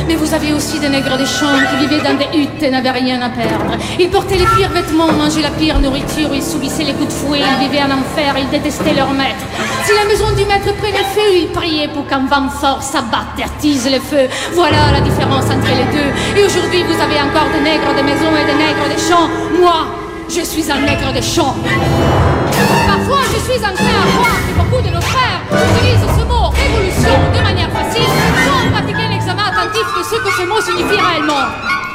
Mais vous avez aussi des nègres des champs qui vivaient dans des huttes et n'avaient rien à perdre. Ils portaient les pires vêtements, mangeaient la pire nourriture, ils subissaient les coups de fouet, ils vivaient en enfer, ils détestaient leur maître. Si la maison du maître prenait feu, ils priaient pour qu'un vent fort s'abatte et attise le feu. Voilà la différence entre les deux. Et aujourd'hui, vous avez encore des nègres des maisons et des nègres des champs. Moi, je suis un nègre des champs. Parfois, je suis en train à voir que beaucoup de nos frères utilisent ce mot révolution de manière facile sans pratiquer l'examen attentif de ce que ce mot signifie réellement.